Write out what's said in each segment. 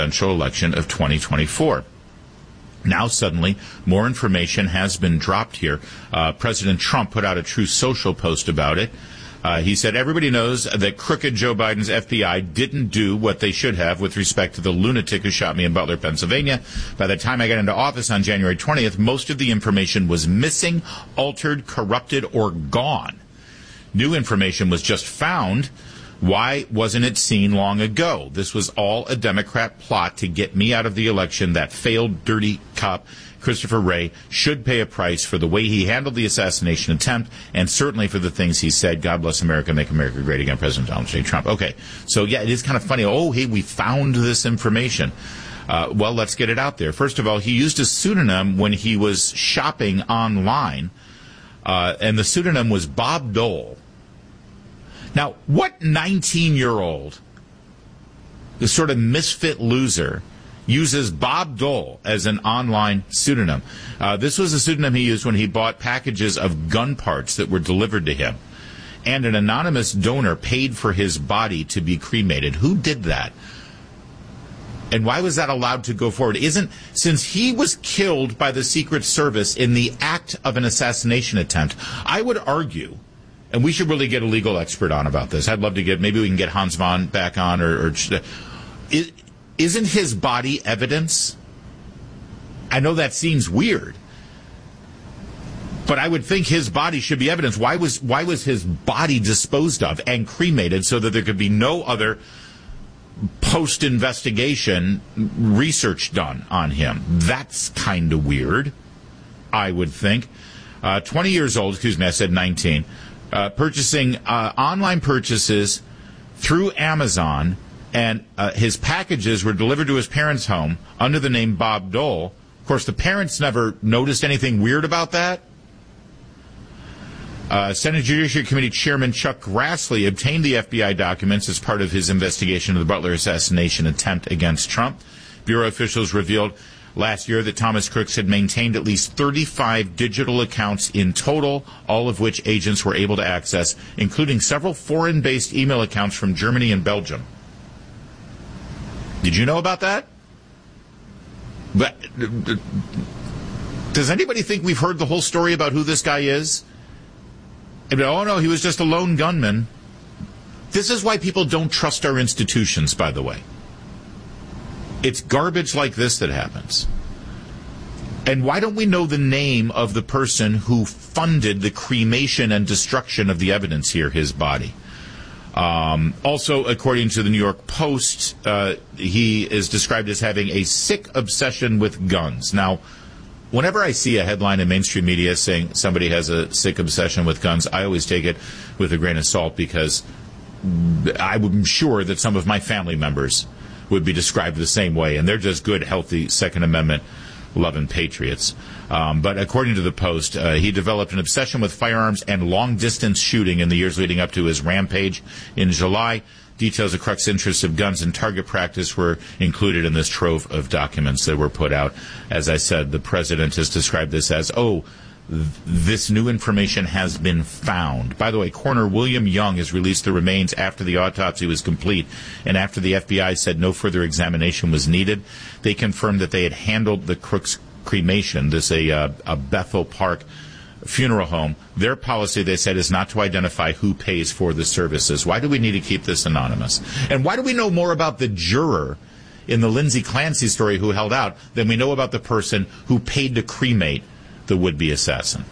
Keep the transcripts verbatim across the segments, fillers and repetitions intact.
presidential election of twenty twenty-four. Now, suddenly, more information has been dropped here. Uh, President Trump put out a Truth Social post about it. Uh, he said, everybody knows that crooked Joe Biden's F B I didn't do what they should have with respect to the lunatic who shot me in Butler, Pennsylvania. By the time I got into office on January twentieth, most of the information was missing, altered, corrupted, or gone. New information was just found. Why wasn't it seen long ago? This was all a Democrat plot to get me out of the election. That failed dirty cop, Christopher Wray, should pay a price for the way he handled the assassination attempt and certainly for the things he said. God bless America, make America great again, President Donald J. Trump. Okay, so yeah, it is kind of funny. Oh, hey, we found this information. Uh, well, let's get it out there. First of all, he used a pseudonym when he was shopping online, uh, and the pseudonym was Bob Dole. Now, what nineteen-year-old, this sort of misfit loser, uses Bob Dole as an online pseudonym? Uh, this was a pseudonym he used when he bought packages of gun parts that were delivered to him. And an anonymous donor paid for his body to be cremated. Who did that? And why was that allowed to go forward? Isn't, since he was killed by the Secret Service in the act of an assassination attempt, I would argue, and we should really get a legal expert on about this. I'd love to get, maybe we can get Hans Vaughn back on, or, or is, isn't his body evidence? I know that seems weird, but I would think his body should be evidence. Why was, why was his body disposed of and cremated so that there could be no other post-investigation research done on him? That's kind of weird, I would think. Uh, twenty years old, excuse me, I said nineteen. Uh, purchasing uh, online purchases through Amazon, and uh, his packages were delivered to his parents' home under the name Bob Dole. Of course, the parents never noticed anything weird about that. Uh, Senate Judiciary Committee Chairman Chuck Grassley obtained the F B I documents as part of his investigation of the Butler assassination attempt against Trump. Bureau officials revealed last year that Thomas Crooks had maintained at least thirty-five digital accounts in total, all of which agents were able to access, including several foreign-based email accounts from Germany and Belgium. Did you know about that? But does anybody think we've heard the whole story about who this guy is? And, oh, no, he was just a lone gunman. This is why people don't trust our institutions, by the way. It's garbage like this that happens. And why don't we know the name of the person who funded the cremation and destruction of the evidence here, his body? Um, also, according to the New York Post, uh, he is described as having a sick obsession with guns. Now, whenever I see a headline in mainstream media saying somebody has a sick obsession with guns, I always take it with a grain of salt, because I'm sure that some of my family members would be described the same way, and they're just good, healthy Second Amendment loving patriots. Um, but according to the Post, uh, he developed an obsession with firearms and long-distance shooting in the years leading up to his rampage in July. Details of Crooks' interest of guns and target practice were included in this trove of documents that were put out. As I said, the president has described this as, oh, this new information has been found. By the way, Coroner William Young has released the remains after the autopsy was complete and after the F B I said no further examination was needed. They confirmed that they had handled the Crooks cremation, this a, uh, a Bethel Park funeral home. Their policy, they said, is not to identify who pays for the services. Why do we need to keep this anonymous? And why do we know more about the juror in the Lindsay Clancy story who held out than we know about the person who paid to cremate the would-be assassin?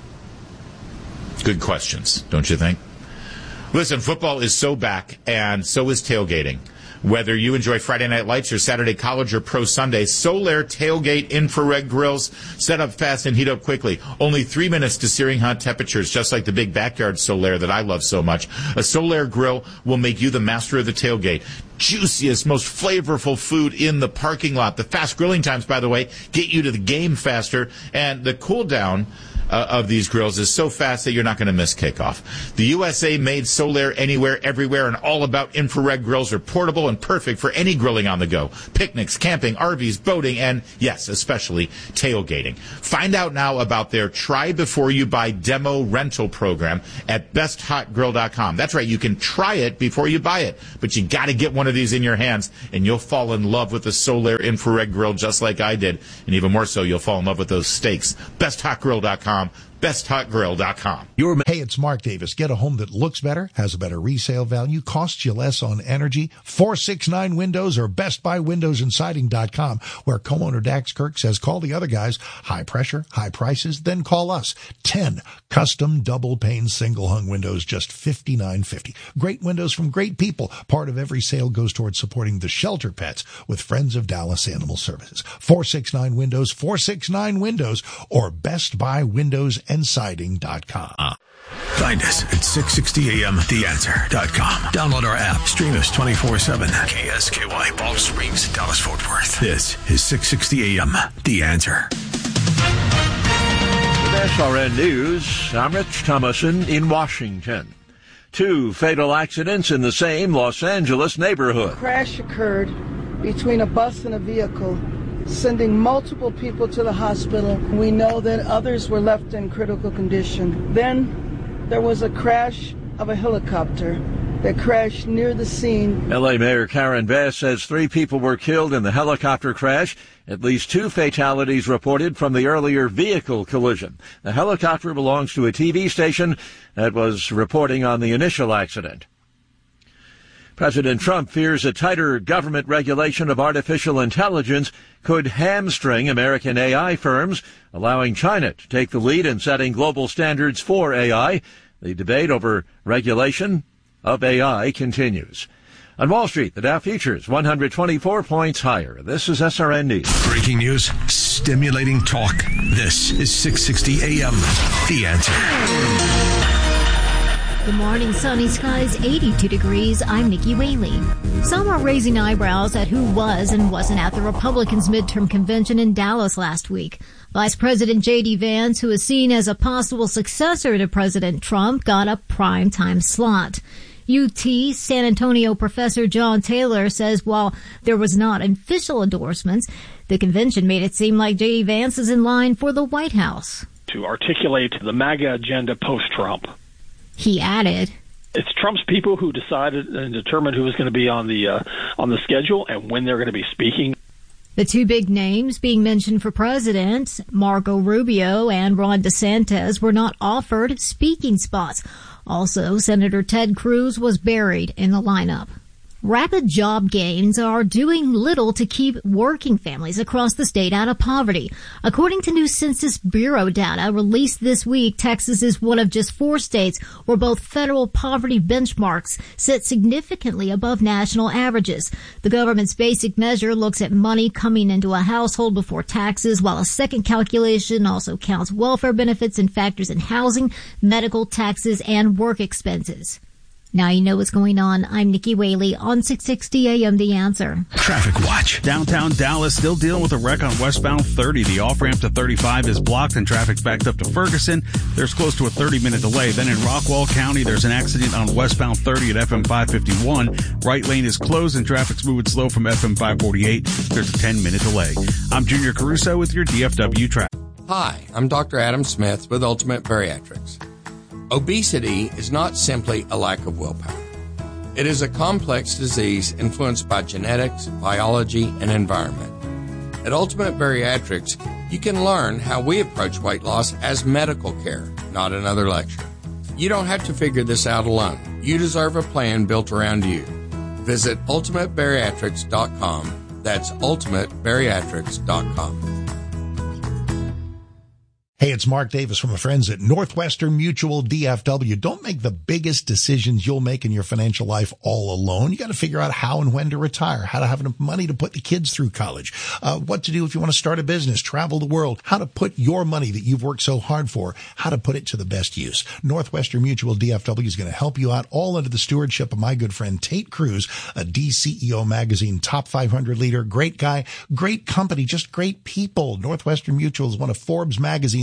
Good questions, don't you think? Listen, football is so back, and so is tailgating. Whether you enjoy Friday Night Lights or Saturday College or Pro Sunday, Solaire Tailgate infrared grills set up fast and heat up quickly. Only three minutes to searing hot temperatures, just like the big backyard Solaire that I love so much. A Solaire grill will make you the master of the tailgate. Juiciest, most flavorful food in the parking lot. The fast grilling times, by the way, get you to the game faster. And the cool down uh, of these grills is so fast that you're not going to miss kickoff. The U S A-made Solaire Anywhere, Everywhere, and all about infrared grills are portable and perfect for any grilling on the go. Picnics, camping, R Vs, boating, and, yes, especially tailgating. Find out now about their Try Before You Buy demo rental program at best hot grill dot com. That's right, you can try it before you buy it, but you got to get one of these in your hands, and you'll fall in love with the Solaire infrared grill just like I did, and even more so, you'll fall in love with those steaks. best hot grill dot com. best hot grill dot com. Hey, it's Mark Davis. Get a home that looks better, has a better resale value, costs you less on energy. four sixty-nine Windows or best buy windows and siding dot com, where co-owner Dax Kirk says call the other guys. High pressure, high prices, then call us. ten custom double pane single hung windows, just fifty-nine fifty. Great windows from great people. Part of every sale goes towards supporting the shelter pets with Friends of Dallas Animal Services. four sixty-nine Windows, four sixty-nine Windows, or best buy windows and siding dot com. Find us at six sixty a m the answer dot com. Download our app. Stream us twenty-four seven. K S K Y, Palm Springs, Dallas, Fort Worth. This is six sixty a m The Answer. With S R N News, I'm Rich Thomason in Washington. Two fatal accidents in the same Los Angeles neighborhood. A crash occurred between a bus and a vehicle, sending multiple people to the hospital. We know that others were left in critical condition. Then there was a crash of a helicopter that crashed near the scene. L A Mayor Karen Bass says three people were killed in the helicopter crash. At least two fatalities reported from the earlier vehicle collision. The helicopter belongs to a T V station that was reporting on the initial accident. President Trump fears a tighter government regulation of artificial intelligence could hamstring American A I firms, allowing China to take the lead in setting global standards for A I. The debate over regulation of A I continues. On Wall Street, the Dow futures one hundred twenty-four points higher. This is S R N News. Breaking news, stimulating talk. This is six sixty a m The Answer. Good morning, sunny skies, eighty-two degrees. I'm Nikki Whaley. Some are raising eyebrows at who was and wasn't at the Republicans' midterm convention in Dallas last week. Vice President J D Vance, who is seen as a possible successor to President Trump, got a primetime slot. U T San Antonio professor John Taylor says while there was not official endorsements, the convention made it seem like J D Vance is in line for the White House. To articulate the MAGA agenda post-Trump. He added, it's Trump's people who decided and determined who was going to be on the uh, on the schedule and when they're going to be speaking. The two big names being mentioned for president, Marco Rubio and Ron DeSantis, were not offered speaking spots. Also, Senator Ted Cruz was buried in the lineup. Rapid job gains are doing little to keep working families across the state out of poverty. According to new Census Bureau data released this week, Texas is one of just four states where both federal poverty benchmarks sit significantly above national averages. The government's basic measure looks at money coming into a household before taxes, while a second calculation also counts welfare benefits and factors in housing, medical, taxes, and work expenses. Now you know what's going on. I'm Nikki Whaley on six sixty a m The Answer. Traffic Watch. Downtown Dallas still dealing with a wreck on westbound thirty. The off-ramp to thirty-five is blocked and traffic's backed up to Ferguson. There's close to a thirty-minute delay. Then in Rockwall County, there's an accident on westbound thirty at F M five fifty-one. Right lane is closed and traffic's moving slow from F M five forty-eight. There's a ten-minute delay. I'm Junior Caruso with your D F W traffic. Hi, I'm Doctor Adam Smith with Ultimate Bariatrics. Obesity is not simply a lack of willpower. It is a complex disease influenced by genetics, biology, and environment. At Ultimate Bariatrics, you can learn how we approach weight loss as medical care, not another lecture. You don't have to figure this out alone. You deserve a plan built around you. Visit ultimate bariatrics dot com. That's ultimate bariatrics dot com. Hey, it's Mark Davis from our friends at Northwestern Mutual D F W. Don't make the biggest decisions you'll make in your financial life all alone. You got to figure out how and when to retire, how to have enough money to put the kids through college, uh, what to do if you want to start a business, travel the world, how to put your money that you've worked so hard for, how to put it to the best use. Northwestern Mutual D F W is going to help you out, all under the stewardship of my good friend Tate Cruz, a D C E O magazine top five hundred leader, great guy, great company, just great people. Northwestern Mutual is one of Forbes magazine's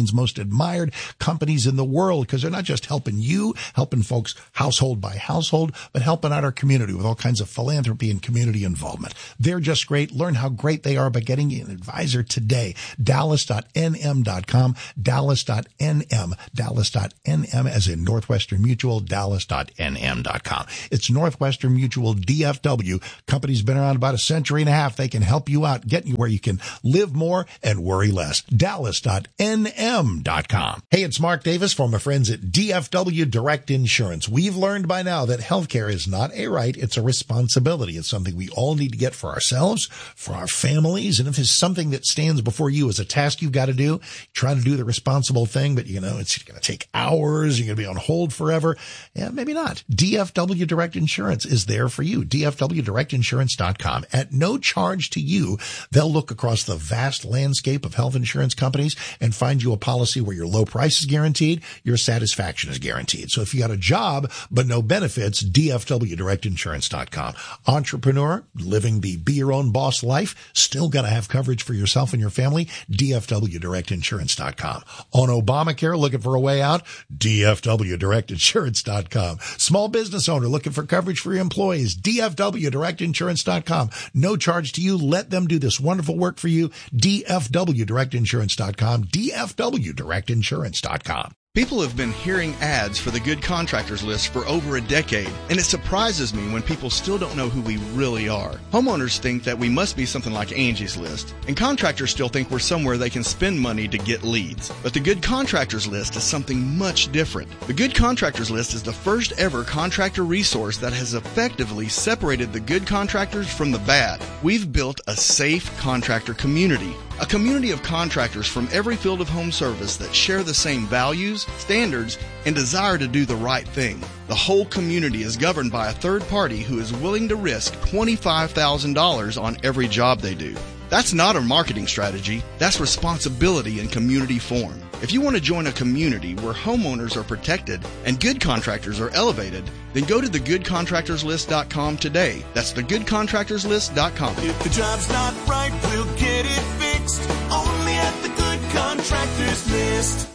magazine's most admired companies in the world because they're not just helping you, helping folks household by household, but helping out our community with all kinds of philanthropy and community involvement. They're just great. Learn how great they are by getting an advisor today. Dallas dot N M dot com, Dallas dot N M, Dallas dot N M as in Northwestern Mutual, Dallas dot N M dot com. It's Northwestern Mutual D F W. Company's been around about a century and a half. They can help you out, get you where you can live more and worry less. Dallas dot N M dot com. Hey, it's Mark Davis from my friends at D F W Direct Insurance. We've learned by now that healthcare is not a right, it's a responsibility. It's something we all need to get for ourselves, for our families, and if it's something that stands before you as a task you've got to do, try to do the responsible thing, but you know, it's going to take hours, you're going to be on hold forever. Yeah, maybe not. D F W Direct Insurance is there for you. D F W Direct Insurance dot com. At no charge to you, they'll look across the vast landscape of health insurance companies and find you a policy where your low price is guaranteed, your satisfaction is guaranteed. So if you got a job but no benefits, D F W Direct Insurance dot com. Entrepreneur, living the be your own boss life, still got to have coverage for yourself and your family, D F W Direct Insurance dot com. On Obamacare, looking for a way out, D F W Direct Insurance dot com. Small business owner looking for coverage for your employees, D F W Direct Insurance dot com. No charge to you. Let them do this wonderful work for you. D F W Direct Insurance dot com. D F W Direct Insurance dot com. People have been hearing ads for the Good Contractors List for over a decade, and it surprises me when people still don't know who we really are. Homeowners think that we must be something like Angie's List, and contractors still think we're somewhere they can spend money to get leads. But the Good Contractors List is something much different. The Good Contractors List is the first ever contractor resource that has effectively separated the good contractors from the bad. We've built a safe contractor community. A community of contractors from every field of home service that share the same values, standards, and desire to do the right thing. The whole community is governed by a third party who is willing to risk twenty-five thousand dollars on every job they do. That's not a marketing strategy. That's responsibility in community form. If you want to join a community where homeowners are protected and good contractors are elevated, then go to the good contractors list dot com today. That's the good contractors list dot com. If the job's not right, we'll get it fixed. Only at the Good Contractors List.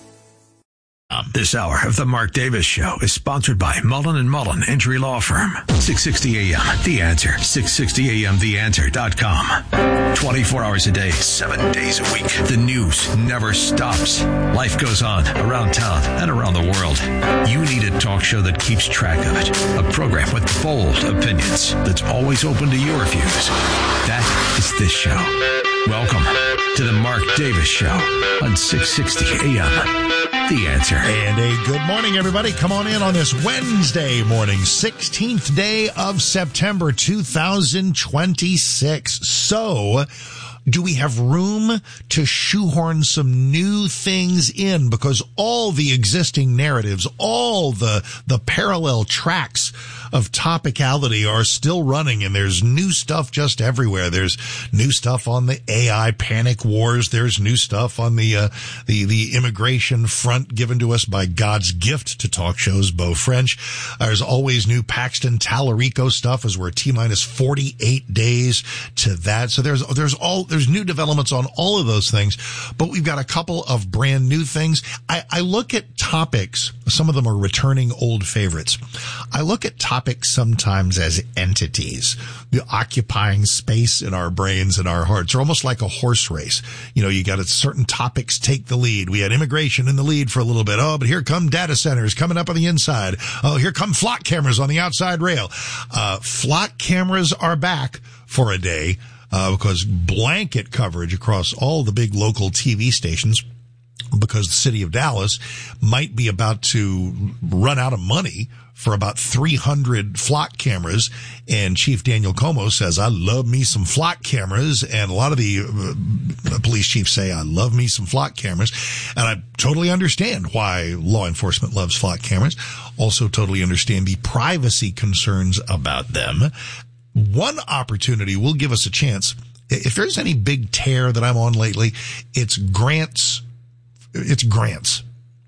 This hour of the Mark Davis Show is sponsored by Mullen and Mullen Injury Law Firm. six sixty A M, The Answer. six sixty A M the answer dot com. twenty-four hours a day, seven days a week. The news never stops. Life goes on around town and around the world. You need a talk show that keeps track of it. A program with bold opinions that's always open to your views. That is this show. Welcome to the Mark Davis Show on six sixty A M. The Answer. And a good morning, everybody. Come on in on this Wednesday morning, sixteenth day of September, two thousand twenty-six. So, do we have room to shoehorn some new things in? Because all the existing narratives, all the, the parallel tracks of topicality are still running, and there's new stuff just everywhere. There's new stuff on the A I panic wars. There's new stuff on the, uh, the, the immigration front given to us by God's gift to talk shows, Beau French. There's always new Paxton Tallarico stuff as we're T minus forty-eight days to that. So there's, there's all, there's new developments on all of those things, but we've got a couple of brand new things. I, I look at topics. Some of them are returning old favorites. I look at topics sometimes as entities, the occupying space in our brains and our hearts are almost like a horse race. You know, you got certain topics take the lead. We had immigration in the lead for a little bit. Oh, but here come data centers coming up on the inside. Oh, here come flock cameras on the outside rail. Uh, flock cameras are back for a day, uh, because blanket coverage across all the big local T V stations, because the city of Dallas might be about to run out of money for about three hundred flock cameras. And Chief Daniel Como says, I love me some flock cameras. And a lot of the uh, police chiefs say, I love me some flock cameras. And I totally understand why law enforcement loves flock cameras. Also totally understand the privacy concerns about them. One opportunity will give us a chance. If there's any big tear that I'm on lately, it's grants. It's grants.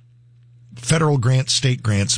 Federal grants, state grants.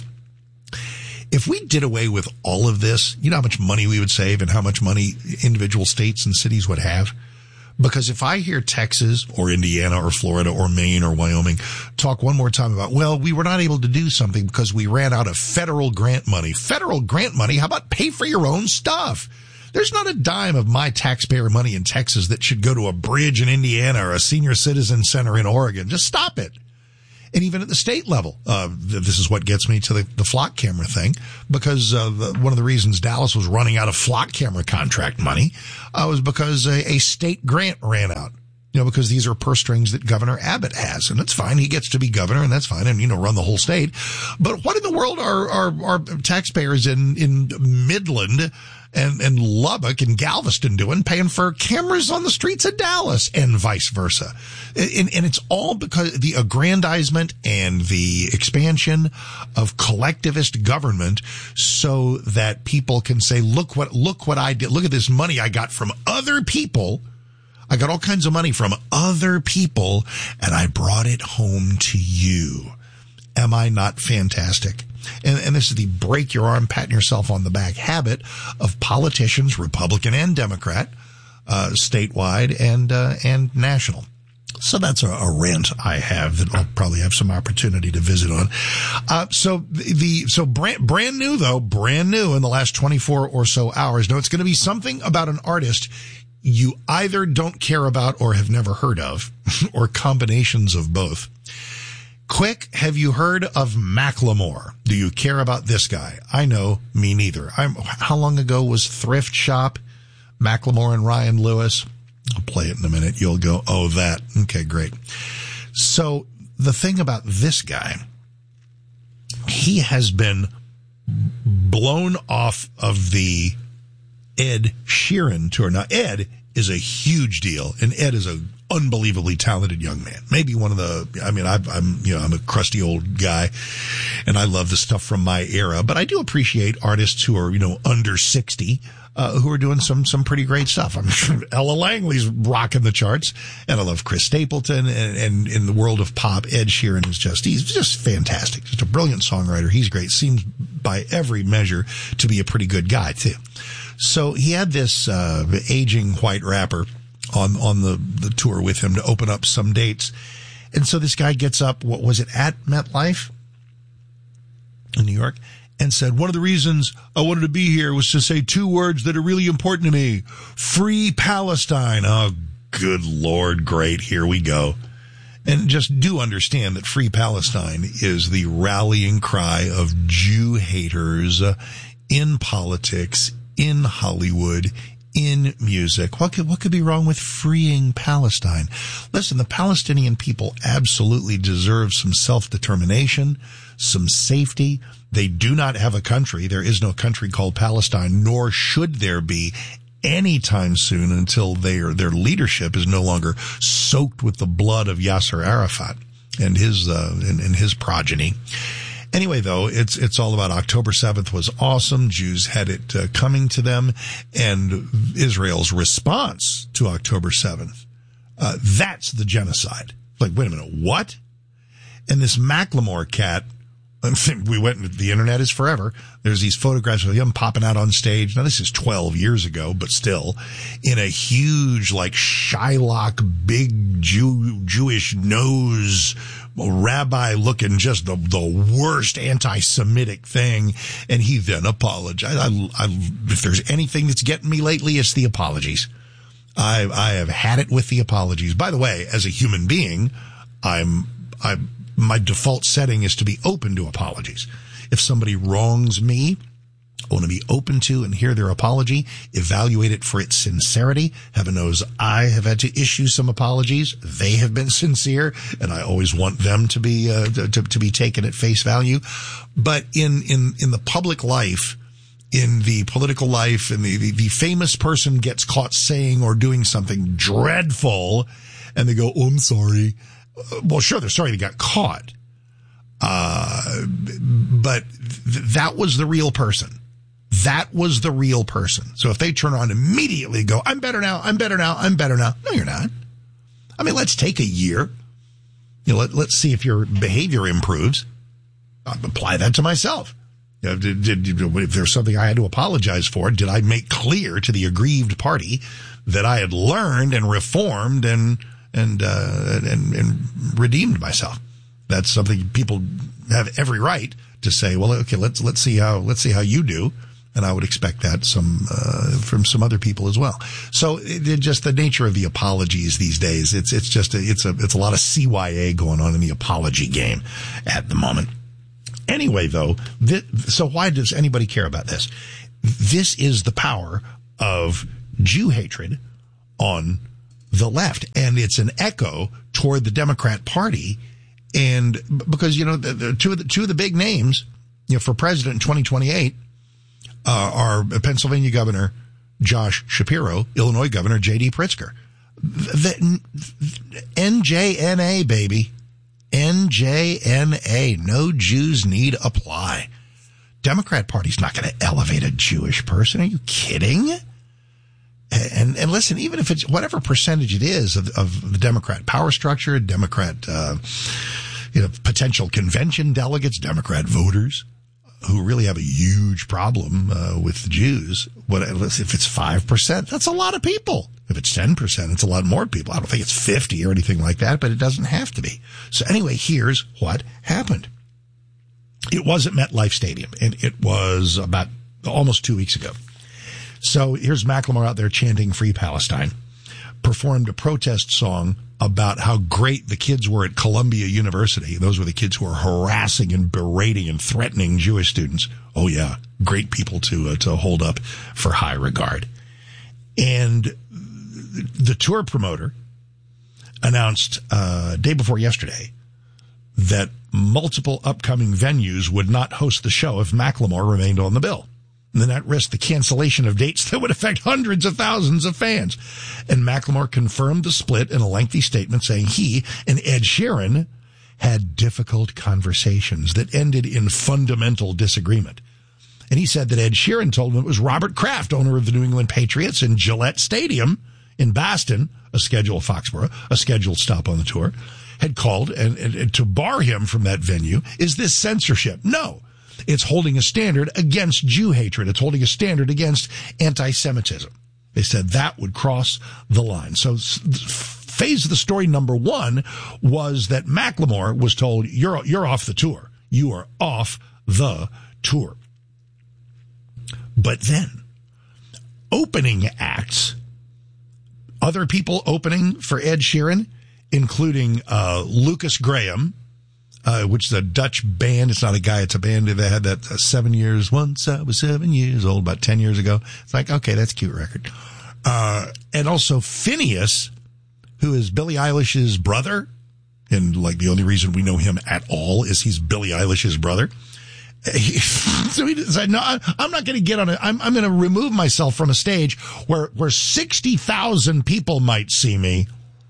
If we did away with all of this, you know how much money we would save and how much money individual states and cities would have? Because if I hear Texas or Indiana or Florida or Maine or Wyoming talk one more time about, well, we were not able to do something because we ran out of federal grant money. Federal grant money? How about pay for your own stuff? There's not a dime of my taxpayer money in Texas that should go to a bridge in Indiana or a senior citizen center in Oregon. Just stop it. And even at the state level, uh, this is what gets me to the, the flock camera thing, because uh, the, one of the reasons Dallas was running out of flock camera contract money uh, was because a, a state grant ran out. You know, because these are purse strings that Governor Abbott has, and that's fine. He gets to be governor, and that's fine, and, you know, run the whole state. But what in the world are, are, are taxpayers in, in Midland and, and Lubbock and Galveston doing, paying for cameras on the streets of Dallas and vice versa? And, and it's all because the aggrandizement and the expansion of collectivist government so that people can say, look what, look what I did. Look at this money I got from other people. I got all kinds of money from other people, and I brought it home to you. Am I not fantastic? And, and this is the break your arm, patting yourself on the back habit of politicians, Republican and Democrat, uh, statewide and, uh, and national. So that's a, a rant I have that I'll probably have some opportunity to visit on. Uh, so the, so brand, brand new though, brand new in the last twenty-four or so hours. No, it's going to be something about an artist you either don't care about or have never heard of, or combinations of both. Quick, have you heard of Macklemore? Do you care about this guy? I know, me neither. I'm, how long ago was Thrift Shop? Macklemore and Ryan Lewis? I'll play it in a minute. You'll go, oh, that. Okay, great. So the thing about this guy, he has been blown off of the Ed Sheeran tour. Now, Ed is a huge deal, and Ed is a unbelievably talented young man. Maybe one of the, I mean, I've, I'm, you know, I'm a crusty old guy, and I love the stuff from my era, but I do appreciate artists who are, you know, under sixty, uh, who are doing some, some pretty great stuff. I'm sure Ella Langley's rocking the charts, and I love Chris Stapleton, and, and in the world of pop, Ed Sheeran is just, he's just fantastic. Just a brilliant songwriter. He's great. Seems by every measure to be a pretty good guy, too. So he had this uh aging white rapper on on the, the tour with him to open up some dates. And so this guy gets up, what was it, at MetLife in New York, and said, one of the reasons I wanted to be here was to say two words that are really important to me. Free Palestine. Oh, good Lord, great, here we go. And just do understand that Free Palestine is the rallying cry of Jew haters in politics, in Hollywood, in music. What could, what could be wrong with freeing Palestine? Listen, the Palestinian people absolutely deserve some self-determination, some safety. They do not have a country. There is no country called Palestine, nor should there be anytime soon until their, their leadership is no longer soaked with the blood of Yasser Arafat and his, uh, and, and his progeny. Anyway, though, it's it's all about October seventh was awesome. Jews had it uh, coming to them, and Israel's response to October seventh. Uh, that's the genocide. Like, wait a minute, what? And this Macklemore cat, we went, the internet is forever. There's these photographs of him popping out on stage. Now, this is twelve years ago, but still, in a huge, like, Shylock, big Jew, Jewish nose, rabbi looking just the, the worst anti-Semitic thing. And he then apologized. I, I, if there's anything that's getting me lately, it's the apologies. I, I have had it with the apologies. By the way, as a human being, I'm, I'm, my default setting is to be open to apologies. If somebody wrongs me, I want to be open to and hear their apology, evaluate it for its sincerity. Heaven knows I have had to issue some apologies. They have been sincere, and I always want them to be uh, to, to be taken at face value. But in in in the public life, in the political life, and the, the the famous person gets caught saying or doing something dreadful, and they go, "Oh, I'm sorry." Well, sure, they're sorry they got caught. Uh, but th- that was the real person. That was the real person. So if they turn around and immediately go, I'm better now, I'm better now, I'm better now. No, you're not. I mean, let's take a year. You know, let, let's see if your behavior improves. I'll apply that to myself. You know, did, did, if there's something I had to apologize for, did I make clear to the aggrieved party that I had learned and reformed and and uh, and, and redeemed myself? That's something people have every right to say. Well, okay, let's let's see how let's see how you do, and I would expect that some uh, from some other people as well. So it, it just the nature of the apologies these days. It's it's just a, it's a it's a lot of C Y A going on in the apology game at the moment. Anyway, though, th- so why does anybody care about this? This is the power of Jew hatred on the left, and it's an echo toward the Democrat Party. And because, you know, the, the two of the two of the big names, you know, for president in twenty twenty-eight uh, are Pennsylvania Governor Josh Shapiro, Illinois Governor J D Pritzker. The, the, N J N A, baby. N J N A. No Jews need apply. Democrat Party's not going to elevate a Jewish person. Are you kidding? And, and listen, even if it's whatever percentage it is of, of the Democrat power structure, Democrat, uh, you know, potential convention delegates, Democrat voters who really have a huge problem uh, with the Jews. What if it's five percent? That's a lot of people. If it's ten percent, it's a lot more people. I don't think it's fifty or anything like that, but it doesn't have to be. So anyway, here's what happened. It was at MetLife Stadium, and it was about almost two weeks ago. So here's Macklemore out there chanting Free Palestine, performed a protest song about how great the kids were at Columbia University. Those were the kids who were harassing and berating and threatening Jewish students. Oh, yeah, great people to uh, to hold up for high regard. And the tour promoter announced uh, day before yesterday that multiple upcoming venues would not host the show if Macklemore remained on the bill. And then that risked the cancellation of dates that would affect hundreds of thousands of fans. And Macklemore confirmed the split in a lengthy statement saying he and Ed Sheeran had difficult conversations that ended in fundamental disagreement. And he said that Ed Sheeran told him it was Robert Kraft, owner of the New England Patriots, in Gillette Stadium in Boston, a scheduled Foxborough, a scheduled stop on the tour, had called and, and, and to bar him from that venue. Is this censorship? No. It's holding a standard against Jew hatred. It's holding a standard against anti-Semitism. They said that would cross the line. So phase of the story number one was that Macklemore was told, you're, you're off the tour. You are off the tour. But then opening acts, other people opening for Ed Sheeran, including uh, Lucas Graham, Uh, which is a Dutch band. It's not a guy, it's a band that had that uh, seven years, once I was seven years old, about ten years ago. It's like, okay, that's a cute record. Uh, and also Phineas, who is Billie Eilish's brother. And like the only reason we know him at all is he's Billie Eilish's brother. He, so he said, no, I'm not going to get on it. I'm, I'm going to remove myself from a stage where, where sixty thousand people might see me,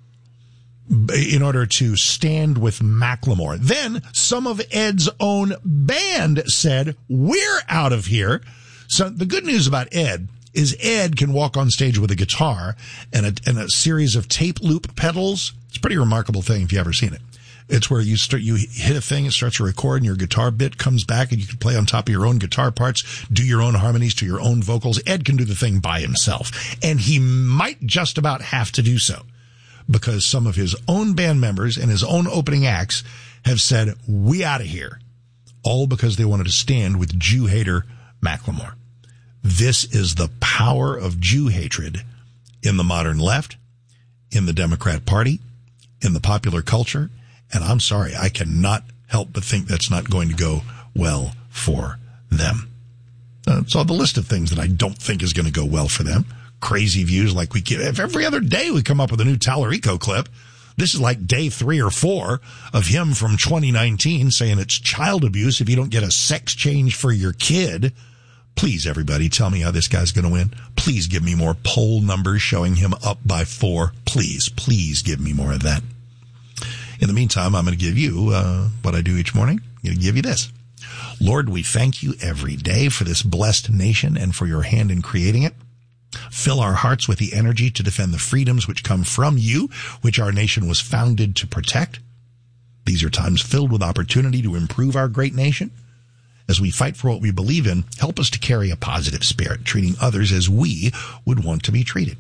in order to stand with Macklemore. Then some of Ed's own band said, we're out of here. So the good news about Ed is Ed can walk on stage with a guitar and a, and a series of tape loop pedals. It's a pretty remarkable thing if you've ever seen it. It's where you start, you hit a thing, it starts to record, and your guitar bit comes back, and you can play on top of your own guitar parts, do your own harmonies to your own vocals. Ed can do the thing by himself, and he might just about have to do so, because some of his own band members and his own opening acts have said, we out of here, all because they wanted to stand with Jew hater Macklemore. This is the power of Jew hatred in the modern left, in the Democrat Party, in the popular culture, and I'm sorry, I cannot help but think that's not going to go well for them. Uh, so the list of things that I don't think is going to go well for them. Crazy views like we get. If every other day we come up with a new Tallarico clip, this is like day three or four of him from twenty nineteen saying it's child abuse if you don't get a sex change for your kid. Please, everybody, tell me how this guy's going to win. Please give me more poll numbers showing him up by four. Please, please give me more of that. In the meantime, I'm going to give you uh, what I do each morning. I'm going to give you this. Lord, we thank you every day for this blessed nation and for your hand in creating it. Fill our hearts with the energy to defend the freedoms which come from you, which our nation was founded to protect. These are times filled with opportunity to improve our great nation. As we fight for what we believe in, help us to carry a positive spirit, treating others as we would want to be treated.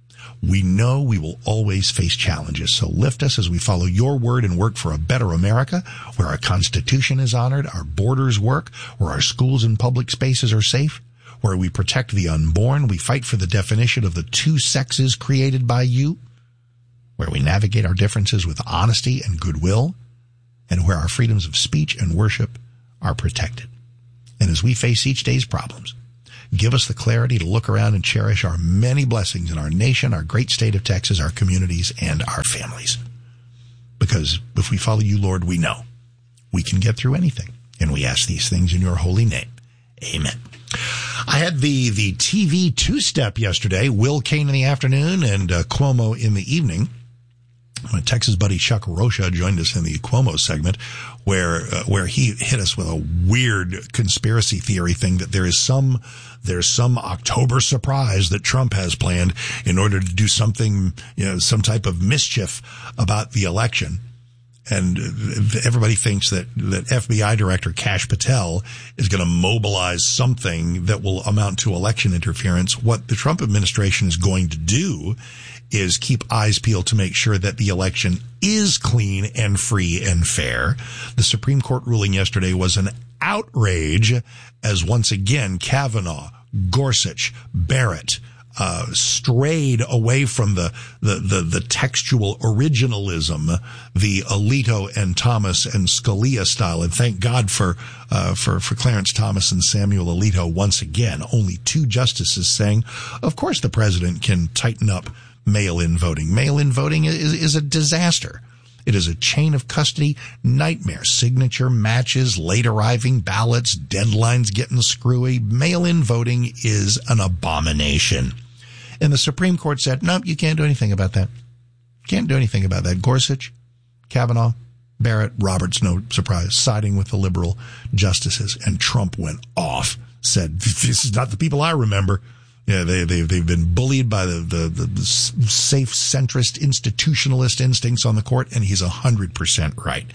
We know we will always face challenges, so lift us as we follow your word and work for a better America, where our Constitution is honored, our borders work, where our schools and public spaces are safe, where we protect the unborn, we fight for the definition of the two sexes created by you, where we navigate our differences with honesty and goodwill, and where our freedoms of speech and worship are protected. And as we face each day's problems, give us the clarity to look around and cherish our many blessings in our nation, our great state of Texas, our communities, and our families. Because if we follow you, Lord, we know we can get through anything. And we ask these things in your holy name. Amen. I had the, the T V two-step yesterday, Will Cain in the afternoon and uh, Cuomo in the evening. My Texas buddy Chuck Rocha joined us in the Cuomo segment where uh, where he hit us with a weird conspiracy theory thing that there is some there's some October surprise that Trump has planned in order to do something, you know, some type of mischief about the election. And everybody thinks that, that F B I Director Kash Patel is going to mobilize something that will amount to election interference. What the Trump administration is going to do is keep eyes peeled to make sure that the election is clean and free and fair. The Supreme Court ruling yesterday was an outrage as once again Kavanaugh, Gorsuch, Barrett, Uh, strayed away from the, the, the, the textual originalism, the Alito and Thomas and Scalia style. And thank God for, uh, for, for Clarence Thomas and Samuel Alito once again. Only two justices saying, of course the president can tighten up mail-in voting. Mail-in voting is, is a disaster. It is a chain of custody nightmare. Signature matches, late arriving ballots, deadlines getting screwy. Mail-in voting is an abomination. And the Supreme Court said, no, you can't do anything about that. Can't do anything about that. Gorsuch, Kavanaugh, Barrett, Roberts, no surprise, siding with the liberal justices. And Trump went off, said, this is not the people I remember. Yeah, they, they, they've been bullied by the, the, the, the safe, centrist, institutionalist instincts on the court, and he's a hundred percent right.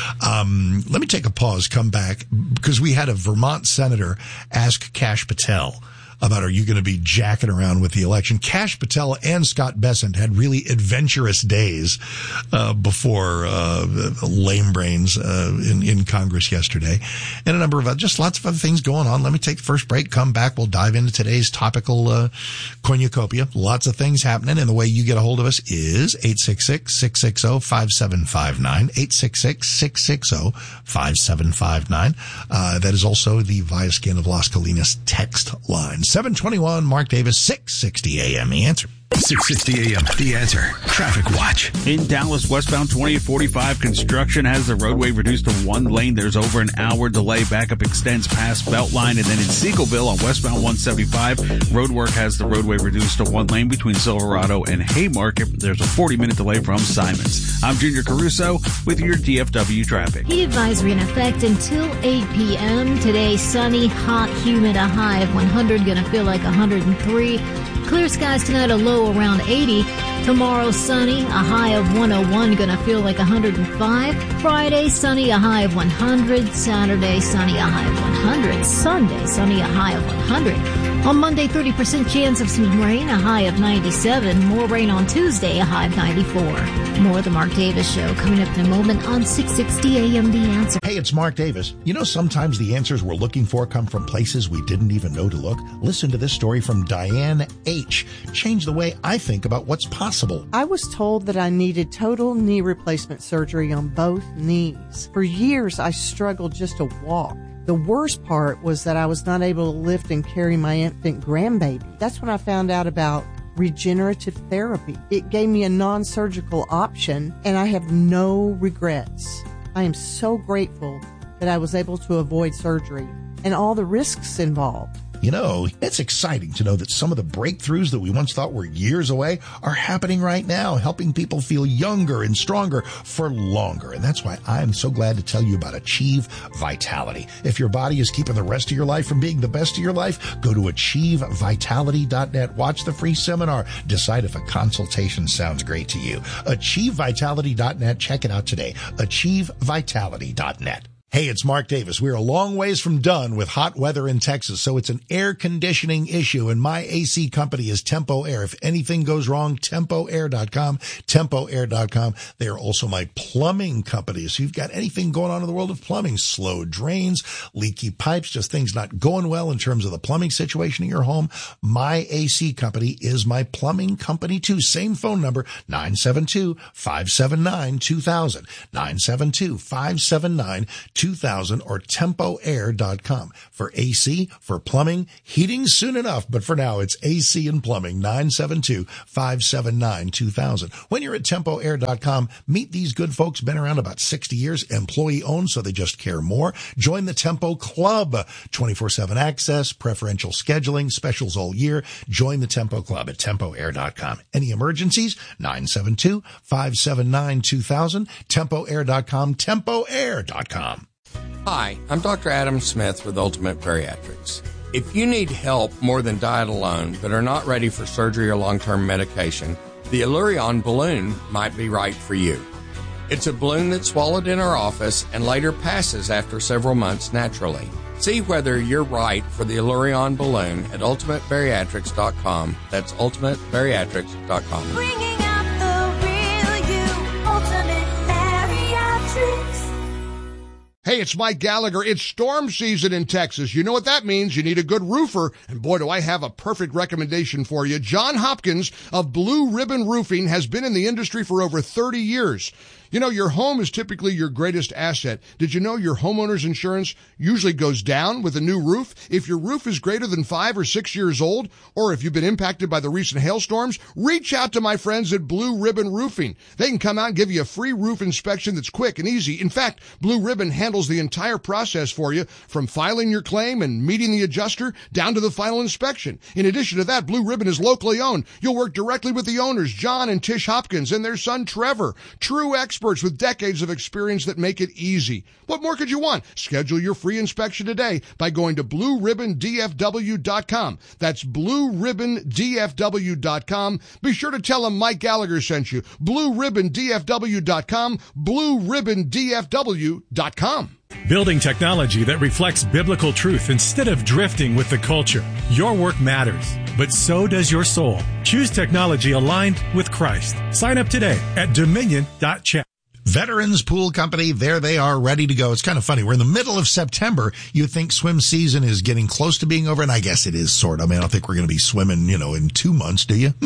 Um, let me take a pause, come back, because we had a Vermont senator ask Kash Patel about, are you going to be jacking around with the election? Kash Patel and Scott Bessent had really adventurous days uh, before uh, lame brains uh, in, in Congress yesterday. And a number of other, just lots of other things going on. Let me take the first break, come back. We'll dive into today's topical uh, cornucopia. Lots of things happening. And the way you get a hold of us is eight six six, six six zero, five seven five nine, eight six six, six six zero, five seven five nine. Uh, that is also the Viaskin of Las Colinas text line. seven twenty-one, Mark Davis, six sixty A M. The Answer. six sixty A M. The Answer. Traffic Watch. In Dallas, westbound twenty forty-five, construction has the roadway reduced to one lane. There's over an hour delay. Backup extends past Beltline. And then in Seagoville on westbound one seventy-five, road work has the roadway reduced to one lane between Silverado and Haymarket. There's a forty minute delay from Simons. I'm Junior Caruso with your D F W traffic. Heat advisory in effect until eight p.m. Today, sunny, hot, humid, a high of one hundred, gonna feel like one hundred three. Clear skies tonight, a low around eighty. Tomorrow, sunny, a high of one oh one, gonna feel like one hundred five. Friday, sunny, a high of one hundred. Saturday, sunny, a high of one hundred. Sunday, sunny, a high of one hundred. On Monday, thirty percent chance of some rain, a high of ninety-seven. More rain on Tuesday, a high of ninety-four. More of the Mark Davis Show coming up in a moment on six sixty A M. The Answer. Hey, it's Mark Davis. You know, sometimes the answers we're looking for come from places we didn't even know to look. Listen to this story from Diane H. Change the way I think about what's possible. I was told that I needed total knee replacement surgery on both knees. For years, I struggled just to walk. The worst part was that I was not able to lift and carry my infant grandbaby. That's when I found out about regenerative therapy. It gave me a non-surgical option, and I have no regrets. I am so grateful that I was able to avoid surgery and all the risks involved. You know, it's exciting to know that some of the breakthroughs that we once thought were years away are happening right now, helping people feel younger and stronger for longer. And that's why I'm so glad to tell you about Achieve Vitality. If your body is keeping the rest of your life from being the best of your life, go to achieve vitality dot net. Watch the free seminar. Decide if a consultation sounds great to you. achieve vitality dot net. Check it out today. achieve vitality dot net. Hey, it's Mark Davis. We're a long ways from done with hot weather in Texas, so it's an air conditioning issue, and my A C company is Tempo Air. If anything goes wrong, tempo air dot com, tempo air dot com. They are also my plumbing company. So you've got anything going on in the world of plumbing, slow drains, leaky pipes, just things not going well in terms of the plumbing situation in your home. My A C company is my plumbing company too. Same phone number, nine seven two, five seven nine, two thousand, nine seven two, five seven nine, two thousand, or tempo air dot com. For A C, for plumbing, heating soon enough, but for now it's A C and plumbing, nine seven two, five seven nine, two thousand. When you're at tempo air dot com, meet these good folks, been around about sixty years, employee owned, so they just care more. Join the Tempo Club, twenty-four seven access, preferential scheduling, specials all year. Join the Tempo Club at tempo air dot com. Any emergencies? nine seven two, five seven nine, two thousand, tempo air dot com, tempo air dot com. Hi, I'm Doctor Adam Smith with Ultimate Bariatrics. If you need help more than diet alone, but are not ready for surgery or long-term medication, the Allurion balloon might be right for you. It's a balloon that's swallowed in our office and later passes after several months naturally. See whether you're right for the Allurion balloon at ultimate bariatrics dot com. That's ultimate bariatrics dot com. Bringing out the real you, Ultimate Bariatrics. Hey, it's Mike Gallagher. It's storm season in Texas. You know what that means. You need a good roofer. And boy, do I have a perfect recommendation for you. John Hopkins of Blue Ribbon Roofing has been in the industry for over thirty years. You know, your home is typically your greatest asset. Did you know your homeowner's insurance usually goes down with a new roof? If your roof is greater than five or six years old, or if you've been impacted by the recent hailstorms, reach out to my friends at Blue Ribbon Roofing. They can come out and give you a free roof inspection that's quick and easy. In fact, Blue Ribbon handles the entire process for you, from filing your claim and meeting the adjuster down to the final inspection. In addition to that, Blue Ribbon is locally owned. You'll work directly with the owners, John and Tish Hopkins, and their son Trevor, true experts with decades of experience that make it easy. What more could you want? Schedule your free inspection today by going to blue ribbon d f w dot com. That's blue ribbon d f w dot com. Be sure to tell them Mike Gallagher sent you. blue ribbon d f w dot com, blue ribbon d f w dot com. Building technology that reflects biblical truth instead of drifting with the culture. Your work matters, but so does your soul. Choose technology aligned with Christ. Sign up today at dominion dot chat. Veterans Pool Company, there they are, ready to go. It's kind of funny. We're in the middle of September. You think swim season is getting close to being over, and I guess it is sort of. I mean, I don't think we're going to be swimming, you know, in two months, do you?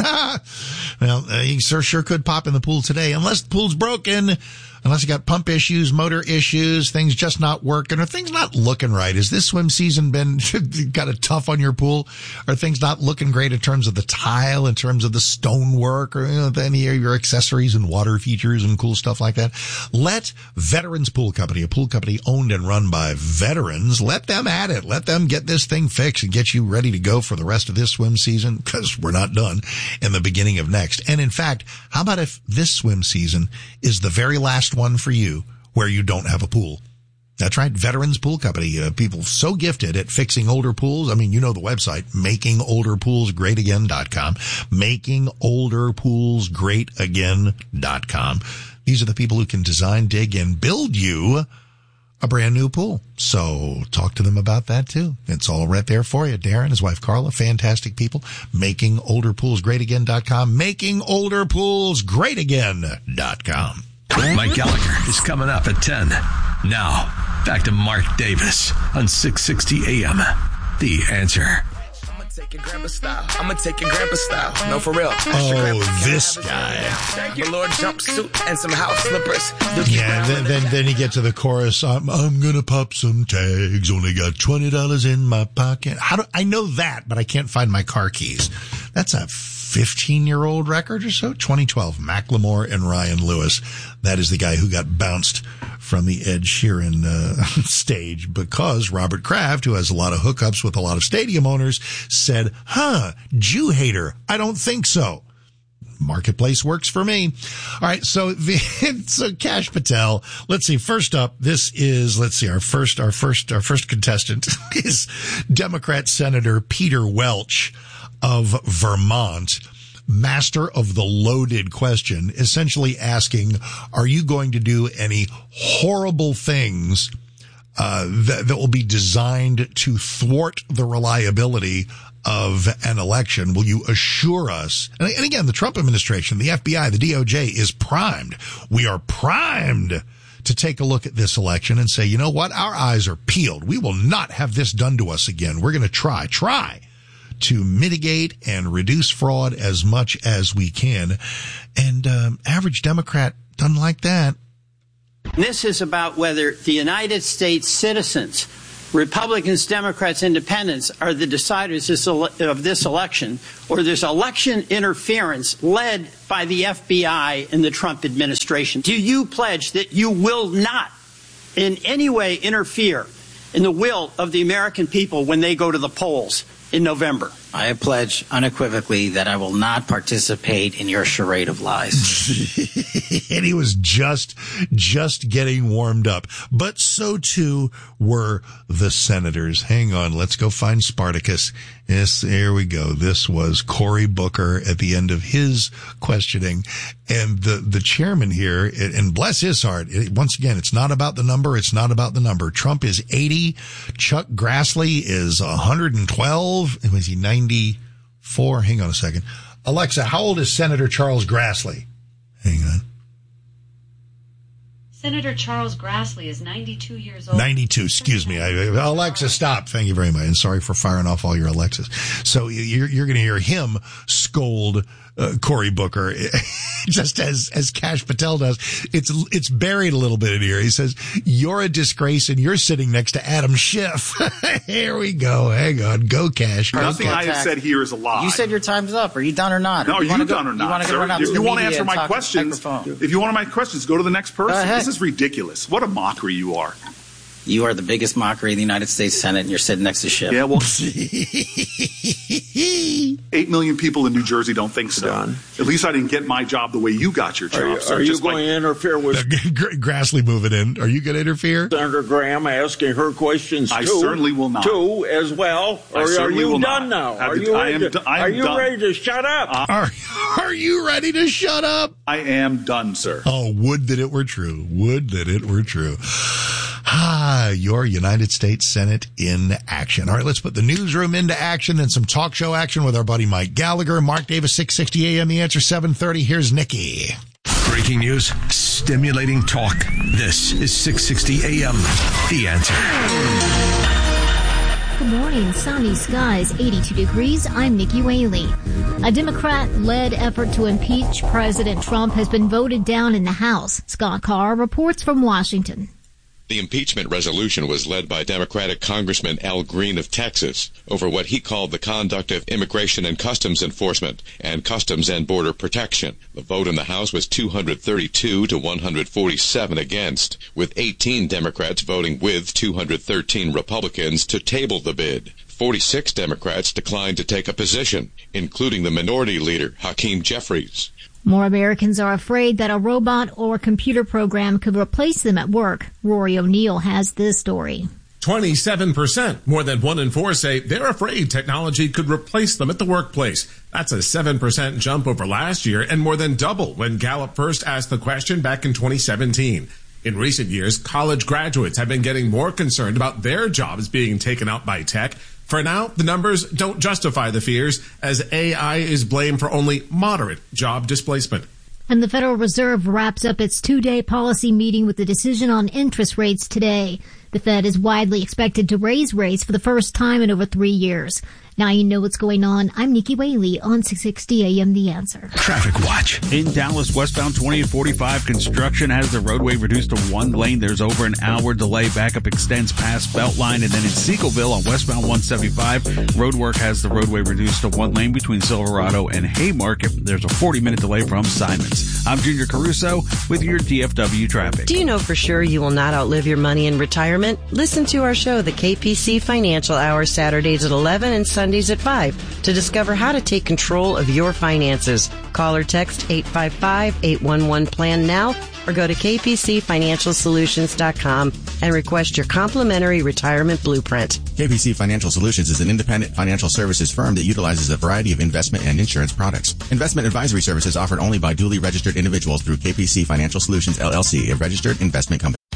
Well, uh, you sure, sure could pop in the pool today, unless the pool's broken. Unless you got pump issues, motor issues, things just not working, or things not looking right. Has this swim season been kind of tough on your pool? Are things not looking great in terms of the tile, in terms of the stonework, or you know, any of your accessories and water features and cool stuff like that? Let Veterans Pool Company, a pool company owned and run by veterans, let them at it. Let them get this thing fixed and get you ready to go for the rest of this swim season, because we're not done, in the beginning of next. And in fact, how about if this swim season is the very last one for you where you don't have a pool? That's right. Veterans Pool Company. Uh, people so gifted at fixing older pools. I mean, you know the website, making older pools great again dot com, making older pools great again dot com. These are the people who can design, dig, and build you a brand new pool. So talk to them about that too. It's all right there for you. Darren, his wife Carla, fantastic people. making older pools great again dot com, making older pools great again dot com. Mike Gallagher is coming up at ten. Now, back to Mark Davis on six sixty A M. The Answer. I'm gonna take your grandpa style. I'm gonna take your grandpa style. No, for real. Oh, this guy. Velour jumpsuit and some house slippers. Yeah, then, then then you get to the chorus. I'm, I'm gonna pop some tags. Only got twenty dollars in my pocket. How do I know that? But I can't find my car keys. That's a fifteen-year-old record or so. twenty twelve, Macklemore and Ryan Lewis. That is the guy who got bounced from the Ed Sheeran uh, stage because Robert Kraft, who has a lot of hookups with a lot of stadium owners, said, huh, Jew hater. I don't think so. Marketplace works for me. All right. So, the, so Kash Patel, let's see. First up, this is, let's see, our first, our first, our first contestant is Democrat Senator Peter Welch of Vermont, master of the loaded question, essentially asking, are you going to do any horrible things uh, that, that will be designed to thwart the reliability of an election. Will you assure us? And, and again, the Trump administration, the F B I, the D O J is primed. We are primed to take a look at this election and say, you know what? Our eyes are peeled. We will not have this done to us again. We're going to try, try to mitigate and reduce fraud as much as we can. And um, average Democrat doesn't like that. This is about whether the United States citizens, Republicans, Democrats, Independents, are the deciders of this election, or there's election interference led by the F B I and the Trump administration. Do you pledge that you will not in any way interfere in the will of the American people when they go to the polls in November? I pledge unequivocally that I will not participate in your charade of lies. And he was just, just getting warmed up. But so too were the senators. Hang on. Let's go find Spartacus. Yes, here we go. This was Cory Booker at the end of his questioning. And the, the chairman here, and bless his heart, it, once again, it's not about the number. It's not about the number. Trump is eighty. Chuck Grassley is one hundred twelve. Was he ninety-four? Hang on a second. Alexa, how old is Senator Charles Grassley? Hang on. Senator Charles Grassley is ninety-two years old. ninety-two, excuse me. I, Alexa, stop. Thank you very much. And sorry for firing off all your Alexas. So you're, you're going to hear him scold uh, Cory Booker just as, as Kash Patel does. It's, it's buried a little bit in here. He says, you're a disgrace and you're sitting next to Adam Schiff. Here we go. Hang on. Go, Cash. Nothing Go, I have said here is a lie. You said your time's up. Are you done or not? No, are you, you done go, or not? You want to sir? go run out if to you the want to media answer my and questions, if you want my questions, go to the next person. This is ridiculous. What a mockery you are. You are the biggest mockery of the United States Senate, and you're sitting next to Schiff. Yeah, well, eight million people in New Jersey don't think so. Done. At least I didn't get my job the way you got your job. Are you, sir. are you Just going like, to interfere with Grassley moving in? Are you going to interfere? Senator Graham asking her questions I too? certainly will not. Too as well. I Or are certainly you will done not. now? Are to, you I ready? am, To, I am are you done. ready to shut up? Uh, are, are you ready to shut up? I am done, sir. Oh, would that it were true. Would that it were true. Ah, your United States Senate in action. All right, let's put the newsroom into action and some talk show action with our buddy Mike Gallagher. Mark Davis, six sixty A M, The Answer, seven thirty. Here's Nikki. Breaking news, stimulating talk. This is six sixty A M, The Answer. Good morning. Sunny skies, eighty-two degrees. I'm Nikki Whaley. A Democrat-led effort to impeach President Trump has been voted down in the House. Scott Carr reports from Washington. The impeachment resolution was led by Democratic Congressman Al Green of Texas over what he called the conduct of Immigration and Customs Enforcement and Customs and Border Protection. The vote in the House was two hundred thirty-two to one hundred forty-seven against, with eighteen Democrats voting with two hundred thirteen Republicans to table the bid. forty-six Democrats declined to take a position, including the minority leader, Hakeem Jeffries. More Americans are afraid that a robot or computer program could replace them at work. Rory O'Neill has this story. twenty-seven percent, more than one in four, say they're afraid technology could replace them at the workplace. That's a seven percent jump over last year and more than double when Gallup first asked the question back in twenty seventeen. In recent years, college graduates have been getting more concerned about their jobs being taken out by tech. For now, the numbers don't justify the fears, as A I is blamed for only moderate job displacement. And the Federal Reserve wraps up its two-day policy meeting with the decision on interest rates today. The Fed is widely expected to raise rates for the first time in over three years. Now you know what's going on. I'm Nikki Whaley on six sixty A M The Answer. Traffic Watch. In Dallas, westbound twenty forty-five, construction has the roadway reduced to one lane. There's over an hour delay. Backup extends past Beltline. And then in Seagoville on westbound one seventy-five, roadwork has the roadway reduced to one lane between Silverado and Haymarket. There's a forty-minute delay from Simons. I'm Junior Caruso with your D F W traffic. Do you know for sure you will not outlive your money in retirement? Listen to our show, the K P C Financial Hour, Saturdays at eleven and Sundays at five, to discover how to take control of your finances. Call or text eight five five, eight one one, PLAN now, or go to k p c financial solutions dot com and request your complimentary retirement blueprint. K P C Financial Solutions is an independent financial services firm that utilizes a variety of investment and insurance products. Investment advisory services offered only by duly registered individuals through K P C Financial Solutions, L L C, a registered investment company.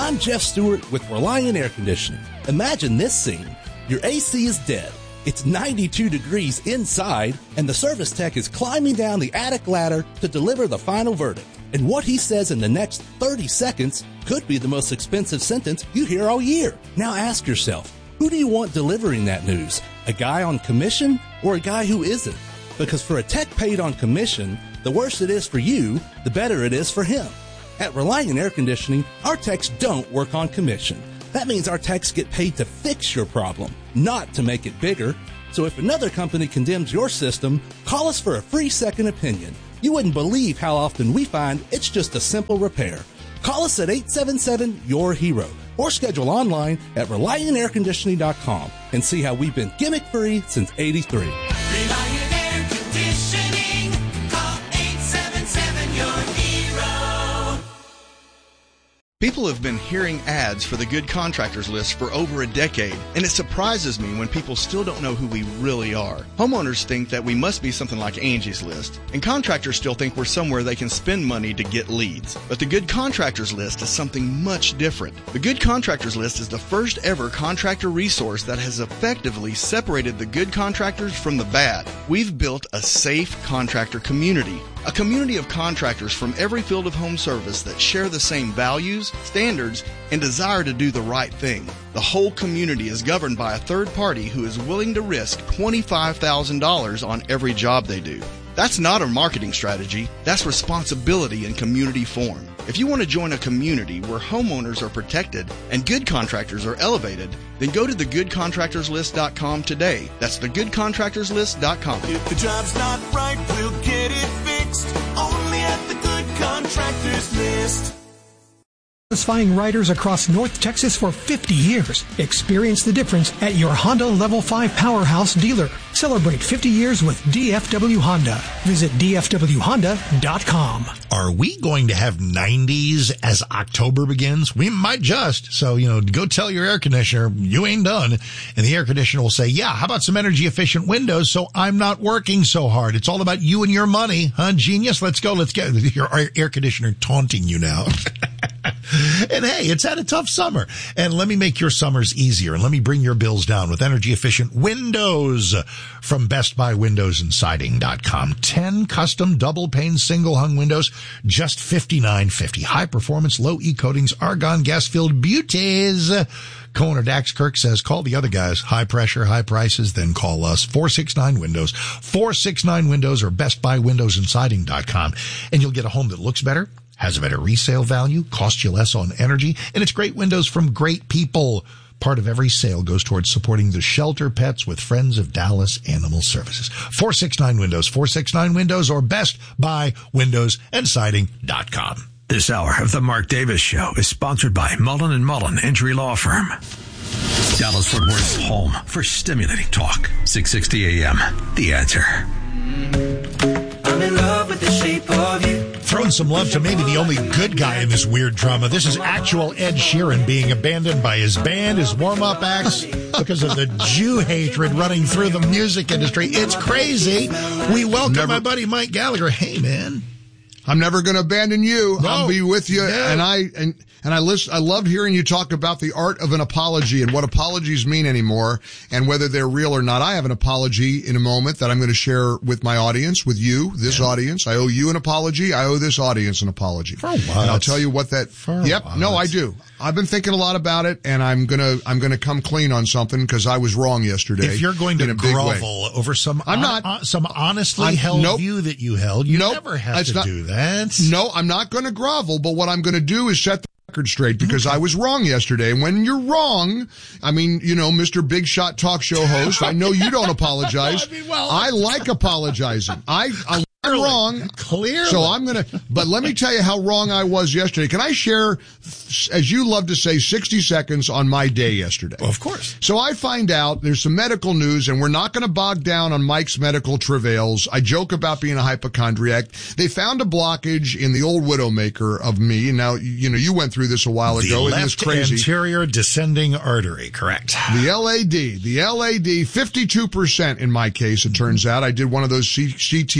I'm Jeff Stewart with Reliant Air Conditioning. Imagine this scene. Your A C is dead. It's ninety-two degrees inside, and the service tech is climbing down the attic ladder to deliver the final verdict. And what he says in the next thirty seconds could be the most expensive sentence you hear all year. Now ask yourself, who do you want delivering that news? A guy on commission or a guy who isn't? Because for a tech paid on commission, the worse it is for you, the better it is for him. At Reliant Air Conditioning, our techs don't work on commission. That means our techs get paid to fix your problem, not to make it bigger. So if another company condemns your system, call us for a free second opinion. You wouldn't believe how often we find it's just a simple repair. Call us at eight seven seven, Y O U R hero or schedule online at reliant air conditioning dot com and see how we've been gimmick-free since eighty-three. Reliant Air Conditioning. Call eight seven seven, Y O U R hero. People have been hearing ads for the Good Contractors List for over a decade, and it surprises me when people still don't know who we really are. Homeowners think that we must be something like Angie's List, and contractors still think we're somewhere they can spend money to get leads. But the Good Contractors List is something much different. The Good Contractors List is the first ever contractor resource that has effectively separated the good contractors from the bad. We've built a safe contractor community. A community of contractors from every field of home service that share the same values, standards, and desire to do the right thing. The whole community is governed by a third party who is willing to risk twenty-five thousand dollars on every job they do. That's not a marketing strategy. That's responsibility in community form. If you want to join a community where homeowners are protected and good contractors are elevated, then go to the good contractors list dot com today. That's the good contractors list dot com. If the job's not right, we'll get it fixed. Only at the Good Contractors List. Satisfying riders across North Texas for fifty years. Experience the difference at your Honda Level five Powerhouse dealer. Celebrate fifty years with D F W Honda. Visit D F W honda dot com. Are we going to have nineties as October begins? We might just. So, you know, go tell your air conditioner, you ain't done. And the air conditioner will say, yeah, how about some energy efficient windows so I'm not working so hard? It's all about you and your money, huh, genius? Let's go. Let's get your air conditioner taunting you now. And hey, it's had a tough summer. And let me make your summers easier and let me bring your bills down with energy efficient windows from Best Buy Windows and Siding dot com. ten custom double pane single hung windows, just fifty-nine fifty. High performance, low E coatings, argon gas filled beauties. Co-owner Dax Kirk says, call the other guys. High pressure, high prices, then call us. four sixty-nine Windows. four sixty-nine Windows or Best Buy Windows and Siding dot com. And you'll get a home that looks better, has a better resale value, costs you less on energy, and it's great windows from great people. Part of every sale goes towards supporting the shelter pets with Friends of Dallas Animal Services. four sixty-nine Windows, four sixty-nine Windows, or Best Buy Windows and Siding dot com. This hour of the Mark Davis Show is sponsored by Mullen and Mullen Injury Law Firm. Dallas-Fort Worth's home for stimulating talk. six sixty A M. The Answer. I'm in love with the shape of you. Throwing some love to maybe the only good guy in this weird drama. This is actual Ed Sheeran being abandoned by his band, his warm-up acts, because of the Jew hatred running through the music industry. It's crazy. We welcome never, my buddy Mike Gallagher. Hey, man. I'm never going to abandon you. No. I'll be with you. No. And I and and I listen. I loved hearing you talk about the art of an apology and what apologies mean anymore, and whether they're real or not. I have an apology in a moment that I'm going to share with my audience, with you, this yeah. audience. I owe you an apology. I owe this audience an apology. For what? And I'll tell you what that. For yep. what? No, I do. I've been thinking a lot about it, and I'm gonna I'm gonna come clean on something because I was wrong yesterday. If you're going to grovel over some I'm on, not on, some honestly I'm, held nope. view that you held, you nope. never have to not, do that. No, I'm not going to grovel, but what I'm going to do is set the record straight because okay. I was wrong yesterday. And when you're wrong, I mean, you know, Mister Big Shot talk show host, I know you don't apologize. I mean, well, I like apologizing. I, I I'm wrong. Clearly. So I'm going to, but let me tell you how wrong I was yesterday. Can I share, as you love to say, sixty seconds on my day yesterday? Well, of course. So I find out there's some medical news, and we're not going to bog down on Mike's medical travails. I joke about being a hypochondriac. They found a blockage in the old widowmaker of me. Now, you know, you went through this a while the ago. Left it was crazy. Anterior descending artery, correct. The L A D. The L A D, fifty-two percent in my case, it turns out. I did one of those C T scans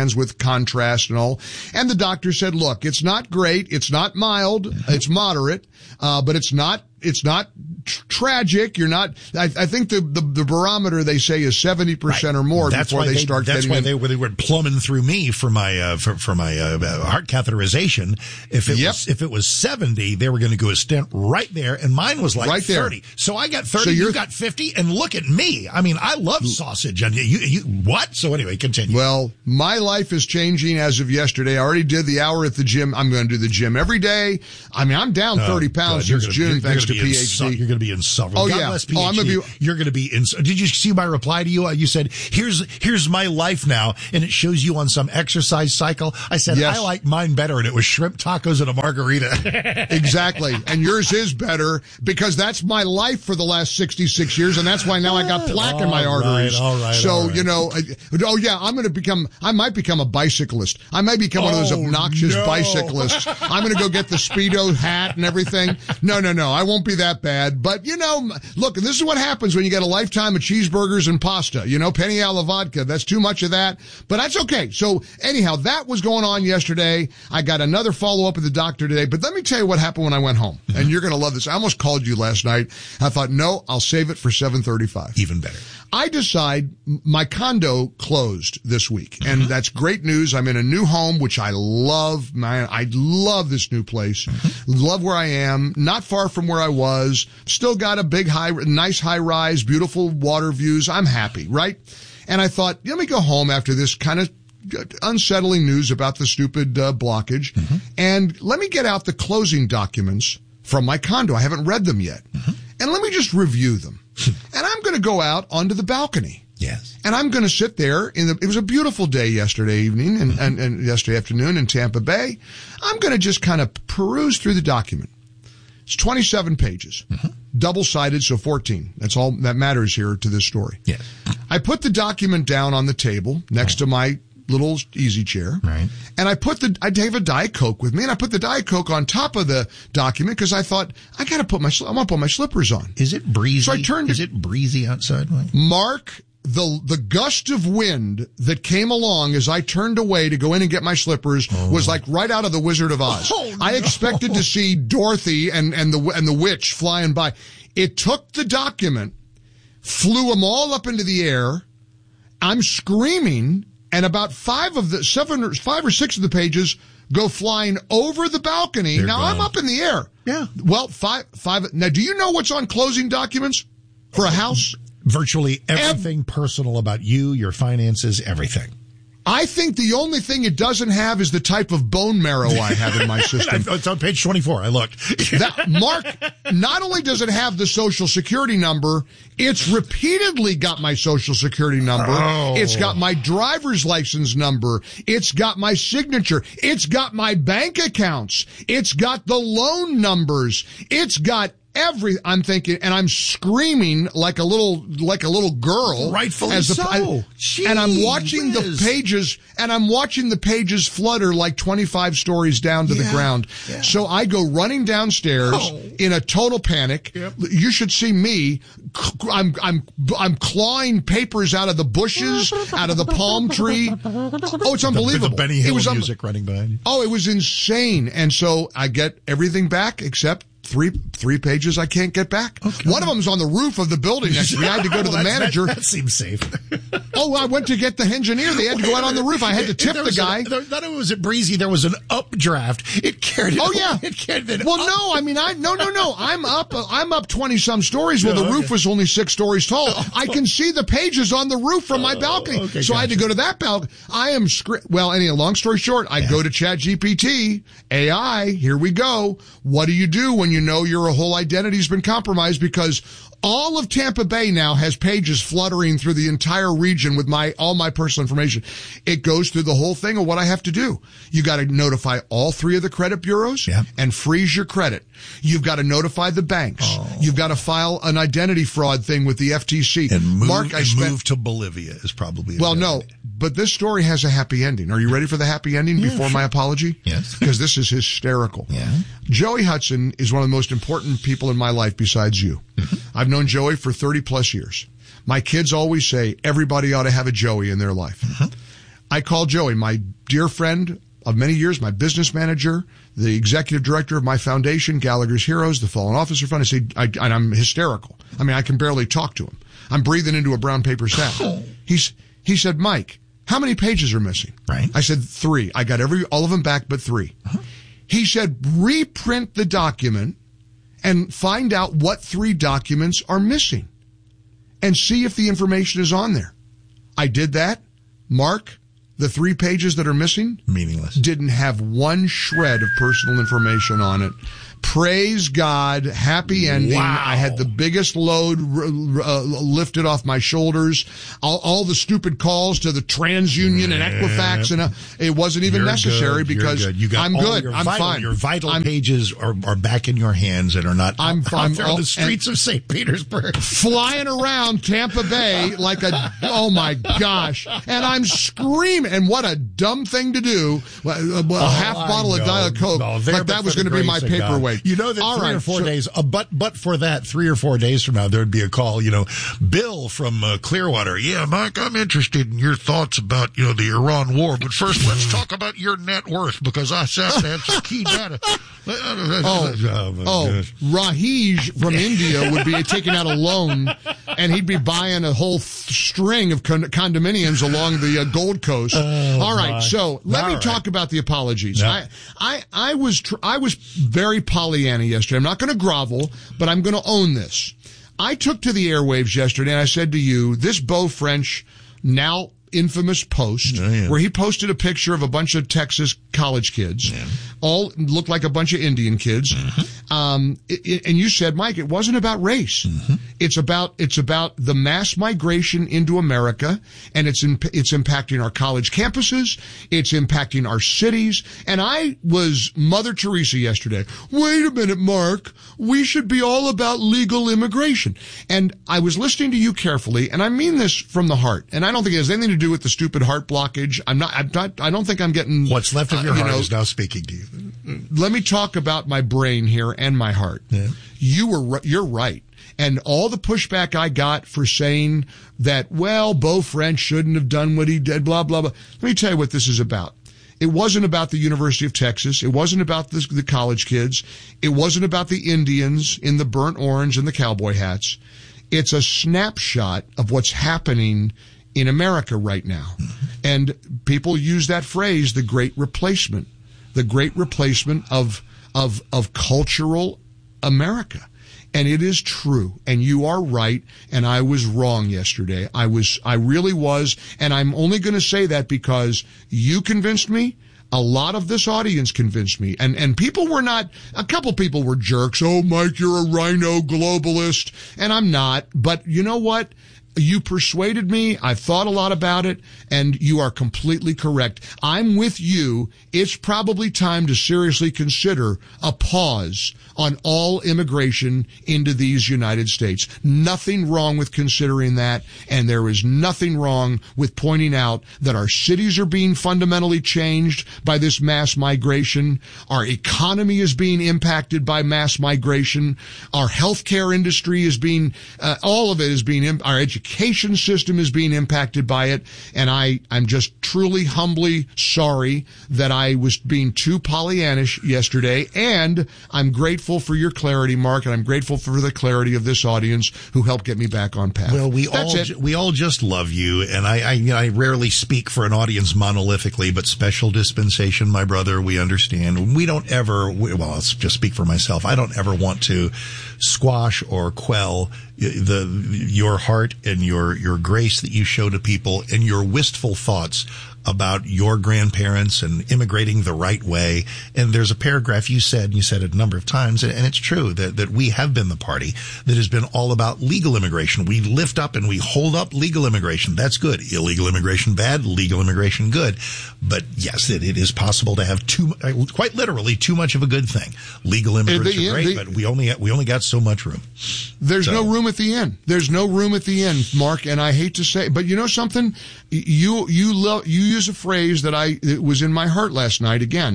scans with contrast and all. And the doctor said, look, it's not great. It's not mild. It's moderate. Uh, but it's not, it's not tr- tragic. You're not, I, I think the, the, the barometer they say is seventy percent right. or more that's before they, they start that's getting why in. they, they were plumbing through me for my, uh, for, for my, uh, heart catheterization. If it yep. was, if it was seventy, they were going to go a stent right there. And mine was like right thirty. There. So I got thirty, so you got fifty, and look at me. I mean, I love sausage. And you, you, what? So anyway, continue. Well, my life is changing as of yesterday. I already did the hour at the gym. I'm going to do the gym every day. I mean, I'm down thirty oh, pounds since gonna, June you're, thanks you're to P H D. Insu- you're going to be insufferable. Oh, God yeah. bless P H D. Oh, I'm gonna be, you're going to be ins- Did you see my reply to you? You said, here's, here's my life now. And it shows you on some exercise cycle. I said, yes. I like mine better. And it was shrimp tacos and a margarita. Exactly. And yours is better because that's my life for the last sixty-six years. And that's why now I got plaque in my all arteries. Right, all right, so, all right. you know, oh yeah, I'm going to become, I might become a bicyclist. I might become oh, one of those obnoxious no. bicyclists. I'm going to go get the Speedo hat and everything. No, no, no. I won't be that bad. But, you know, look, this is what happens when you get a lifetime of cheeseburgers and pasta. You know, penny alla vodka. That's too much of that. But that's okay. So anyhow, that was going on yesterday. I got another follow-up with the doctor today. But let me tell you what happened when I went home. And you're going to love this. I almost called you last night. I thought, no, I'll save it for seven thirty-five. Even better. I decide my condo closed this week, and mm-hmm. that's great news. I'm in a new home, which I love. Man, I love this new place. Mm-hmm. Love where I am. Not far from where I was. Still got a big, high, nice high rise, beautiful water views. I'm happy, right? And I thought, let me go home after this kind of unsettling news about the stupid uh, blockage, mm-hmm. and let me get out the closing documents from my condo. I haven't read them yet. Mm-hmm. And let me just review them. And I'm going to go out onto the balcony. Yes. And I'm going to sit there in the, it was a beautiful day yesterday evening and, and, and yesterday afternoon in Tampa Bay. I'm going to just kind of peruse through the document. It's twenty-seven pages, mm-hmm. double-sided, so fourteen. That's all that matters here to this story. Yes. I put the document down on the table next to my little easy chair. Right. And I put the, I have a Diet Coke with me, and I put the Diet Coke on top of the document because I thought, I gotta put my, I want to put my slippers on. Is it breezy? So I turned Is it breezy outside? Mark, the, the gust of wind that came along as I turned away to go in and get my slippers oh. was like right out of the Wizard of Oz. Oh, no. I expected to see Dorothy and, and the, and the witch flying by. It took the document, flew them all up into the air. I'm screaming. And about five of the seven or five or six of the pages go flying over the balcony. They're now gone. I'm up in the air. Yeah. Well, five, five. Now, do you know what's on closing documents for a house? Virtually everything Ev- personal about you, your finances, everything. I think the only thing it doesn't have is the type of bone marrow I have in my system. It's on page twenty-four. I looked. That, Mark, not only does it have the Social Security number, it's repeatedly got my Social Security number. Oh. It's got my driver's license number. It's got my signature. It's got my bank accounts. It's got the loan numbers. It's got every, I'm thinking, and I'm screaming like a little, like a little girl. Rightfully as a, so. I, Gee and I'm watching whiz. the pages, and I'm watching the pages flutter like twenty-five stories down to yeah, the ground. Yeah. So I go running downstairs oh. in a total panic. Yep. You should see me. I'm, I'm, I'm clawing papers out of the bushes, out of the palm tree. Oh, it's unbelievable. The, the Benny Hill it was un- music running behind you. Oh, it was insane. And so I get everything back except Three three pages I can't get back. Okay. One of them's on the roof of the building next to me. I had to go to the well, manager. That, that seems safe. Oh, I went to get the engineer. They had to go out on the roof. I had to tip the guy. An, there, not only was it breezy, there was an updraft. It carried it. Oh yeah. It carried it well, up. no, I mean, I no, no, no. I'm up. I'm up twenty some stories. Well, oh, the okay. roof was only six stories tall. Oh. I can see the pages on the roof from my balcony. Oh, okay, so gotcha. I had to go to that balcony. I am scri- well. Anyway, long story short, I yeah. go to ChatGPT, A I. Here we go. What do you do when you know your whole identity's been compromised? Because all of Tampa Bay now has pages fluttering through the entire region with my all my personal information. It goes through the whole thing of what I have to do. You got to notify all three of the credit bureaus yeah. and freeze your credit. You've got to notify the banks. Oh. You've got to file an identity fraud thing with the F T C. And move, Mark, I and spent, move to Bolivia is probably a well, no. idea. But this story has a happy ending. Are you ready for the happy ending yeah, before sure. my apology? Yes. Because this is hysterical. Yeah. Joey Hudson is one of the most important people in my life besides you. Mm-hmm. I've known Joey for thirty plus years. My kids always say everybody ought to have a Joey in their life. Mm-hmm. I called Joey, my dear friend of many years, my business manager, the executive director of my foundation, Gallagher's Heroes, the Fallen Officer Fund. I say, I, and I'm hysterical. I mean, I can barely talk to him. I'm breathing into a brown paper sack. He's, he said, Mike, how many pages are missing? Right. I said, three. I got every, all of them back but three. Uh-huh. He said, reprint the document and find out what three documents are missing and see if the information is on there. I did that. Mark, the three pages that are missing, meaningless, didn't have one shred of personal information on it. Praise God. Happy ending. Wow. I had the biggest load uh, lifted off my shoulders. All, all the stupid calls to the TransUnion and Equifax, and uh, it wasn't even You're necessary good. because good. You got I'm all good. Your I'm vital, fine. Your vital I'm, pages are, are back in your hands and are not I'm out, fine. out there on the streets of Saint Petersburg. Flying around Tampa Bay like a, oh my gosh. And I'm screaming. And what a dumb thing to do. A, a oh, half bottle of Diet Coke. No, like that was going to be my paperweight. You know that All three right, or four so, days, uh, but but for that, three or four days from now, there would be a call, you know, Bill from uh, Clearwater. Yeah, Mike, I'm interested in your thoughts about, you know, the Iran war. But first, let's talk about your net worth because I have to have some key data. oh, oh Rahij from India would be taking out a loan, and he'd be buying a whole th- string of con- condominiums along the uh, Gold Coast. Oh, All right, my. so let All me right. talk about the apologies. No. I, I, I was, tr- I was very Pollyanna yesterday. I'm not going to grovel, but I'm going to own this. I took to the airwaves yesterday, and I said to you, this Beau French, now infamous post, oh, yeah. where he posted a picture of a bunch of Texas college kids, yeah. all looked like a bunch of Indian kids. Mm-hmm. Um, it, it, and you said, Mike, it wasn't about race. Mm-hmm. It's about, it's about the mass migration into America, and it's, in, it's impacting our college campuses. It's impacting our cities. And I was Mother Teresa yesterday. Wait a minute, Mark. We should be all about legal immigration. And I was listening to you carefully, and I mean this from the heart. And I don't think it has anything to do with the stupid heart blockage. I'm not, I'm not, I don't think I'm getting... What's left of your uh, you heart know, is now speaking to you. Let me talk about my brain here and my heart. Yeah. You were, you're right. And all the pushback I got for saying that, well, Beau French shouldn't have done what he did, blah, blah, blah. Let me tell you what this is about. It wasn't about the University of Texas. It wasn't about the, the college kids. It wasn't about the Indians in the burnt orange and the cowboy hats. It's a snapshot of what's happening in America right now. Mm-hmm. And people use that phrase, the great replacement, the great replacement of, of, of cultural America. And it is true. And you are right. And I was wrong yesterday. I was, I really was. And I'm only going to say that because you convinced me. A lot of this audience convinced me. And, and people were not, a couple people were jerks. Oh, Mike, you're a rhino globalist. And I'm not. But you know what? You persuaded me. I've thought a lot about it, and you are completely correct. I'm with you. It's probably time to seriously consider a pause on all immigration into these United States. Nothing wrong with considering that, and there is nothing wrong with pointing out that our cities are being fundamentally changed by this mass migration. Our economy is being impacted by mass migration. Our healthcare industry is being, uh, all of it is being, our education Education system is being impacted by it, and I, I'm just truly, humbly sorry that I was being too Pollyannish yesterday, and I'm grateful for your clarity, Mark, and I'm grateful for the clarity of this audience who helped get me back on path. Well, we That's all it. we all just love you, and I, I, you know, I rarely speak for an audience monolithically, but special dispensation, my brother, we understand. We don't ever, well, let's just speak for myself. I don't ever want to squash or quell the your heart and your your grace that you show to people and your wistful thoughts about your grandparents and immigrating the right way. And there's a paragraph you said, and you said it a number of times, and, and it's true that, that we have been the party that has been all about legal immigration. We lift up and we hold up legal immigration. That's good. Illegal immigration bad, legal immigration good. But yes, it, it is possible to have too, quite literally, too much of a good thing. Legal immigrants the, are great, the, but we only, we only got so much room. There's so. no room at the end. There's no room at the end, Mark, and I hate to say, but you know something? You, you love, you use a phrase that I, it was in my heart last night again,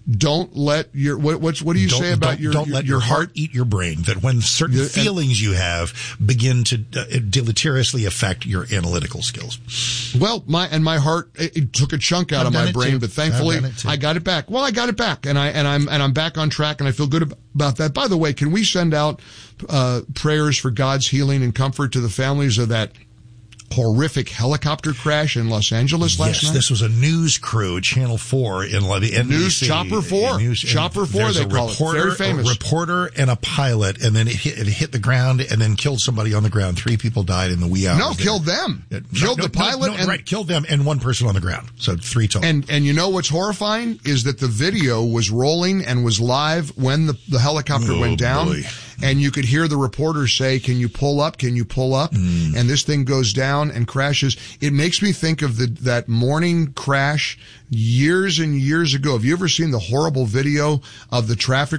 don't let your what what's, what do you don't, say about don't, your don't your, let your, your heart, heart eat your brain? That when certain the, feelings you have begin to uh, deleteriously affect your analytical skills. Well, my and my heart it, it took a chunk out I've of my brain, too. but thankfully I got it back. Well, I got it back, and I and I'm and I'm back on track, and I feel good about that. By the way, can we send out uh prayers for God's healing and comfort to the families of that horrific helicopter crash in Los Angeles last yes, night? This was a news crew, Channel four in the N B C. News Chopper four. News, Chopper four, they call reporter, it. Very famous. A reporter and a pilot, and then it hit, it hit the ground and then killed somebody on the ground. Three people died in the wee hours. No, there. killed them. It, killed no, the pilot. No, no, and right, killed them and one person on the ground. So three total. And and you know what's horrifying is that the video was rolling and was live when the, the helicopter oh, went down. Boy. And you could hear the reporters say, can you pull up? Can you pull up? Mm. And this thing goes down and crashes. It makes me think of the that morning crash years and years ago. Have you ever seen the horrible video of the traffic